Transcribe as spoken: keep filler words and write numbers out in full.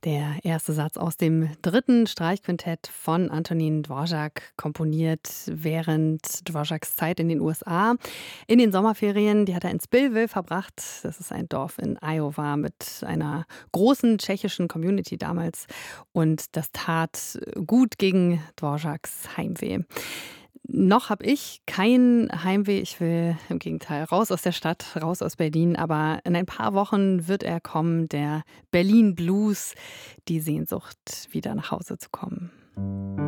Der erste Satz aus dem dritten Streichquintett von Antonin Dvorak, komponiert während Dvoraks Zeit in den U S A. In den Sommerferien, die hat er in Spillville verbracht. Das ist ein Dorf in Iowa mit einer großen tschechischen Community damals. Und das tat gut gegen Dvoraks Heimweh. Noch habe ich kein Heimweh. Ich will im Gegenteil raus aus der Stadt, raus aus Berlin. Aber in ein paar Wochen wird er kommen, der Berlin Blues, die Sehnsucht, wieder nach Hause zu kommen.